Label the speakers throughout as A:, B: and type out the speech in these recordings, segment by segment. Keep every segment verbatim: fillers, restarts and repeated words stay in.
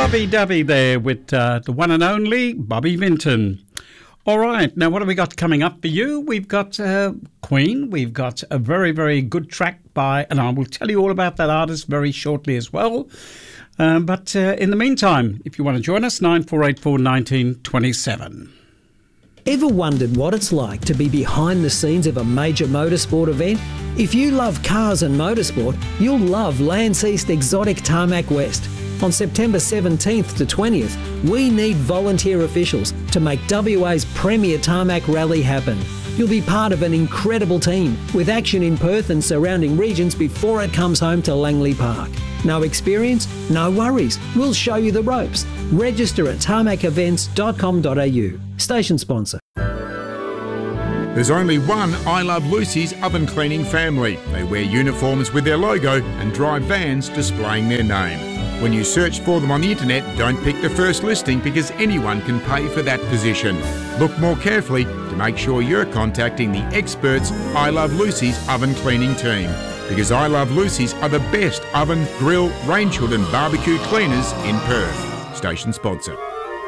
A: Lovey-dovey there with uh, the one and only Bobby Vinton. All right, now what have we got coming up for you? We've got uh, Queen. We've got a very, very good track by, and I will tell you all about that artist very shortly as well. Um, but uh, in the meantime, if you want to join us, nine four eight four, one nine two seven.
B: Ever wondered what it's like to be behind the scenes of a major motorsport event? If you love cars and motorsport, you'll love Lance East Exotic Tarmac West. On September seventeenth to twentieth, we need volunteer officials to make W A's premier tarmac rally happen. You'll be part of an incredible team with action in Perth and surrounding regions before it comes home to Langley Park. No experience? No worries. We'll show you the ropes. Register at tarmac events dot com dot a u. Station sponsor.
C: There's only one I Love Lucy's oven cleaning family. They wear uniforms with their logo and drive vans displaying their name. When you search for them on the internet, don't pick the first listing because anyone can pay for that position. Look more carefully to make sure you're contacting the experts I Love Lucy's oven cleaning team, because I Love Lucy's are the best oven, grill, range hood and barbecue cleaners in Perth. Station sponsor.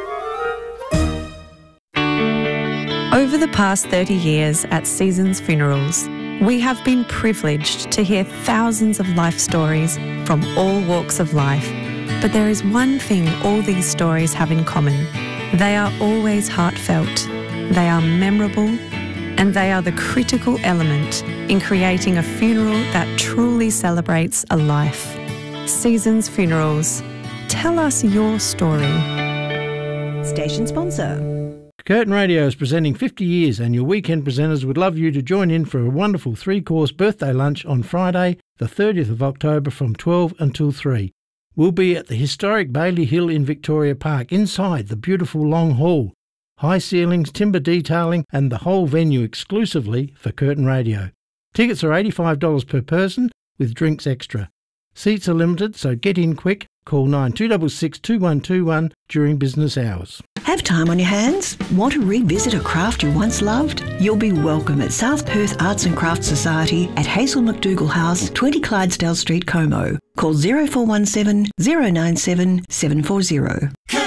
D: Over the past thirty years at Seasons Funerals, we have been privileged to hear thousands of life stories from all walks of life. But there is one thing all these stories have in common. They are always heartfelt, they are memorable, and they are the critical element in creating a funeral that truly celebrates a life. Seasons Funerals. Tell us your story.
E: Station sponsor.
F: Curtin Radio is presenting fifty years, and your weekend presenters would love you to join in for a wonderful three-course birthday lunch on Friday, the thirtieth of October from twelve until three. We'll be at the historic Bailey Hill in Victoria Park, inside the beautiful Long Hall. High ceilings, timber detailing, and the whole venue exclusively for Curtin Radio. Tickets are eighty-five dollars per person, with drinks extra. Seats are limited, so get in quick. Call nine two six six, two one two one during business hours.
E: Have time on your hands? Want to revisit a craft you once loved? You'll be welcome at South Perth Arts and Crafts Society at Hazel McDougall House, twenty Clydesdale Street, Como. Call zero four one seven, zero nine seven, seven four zero.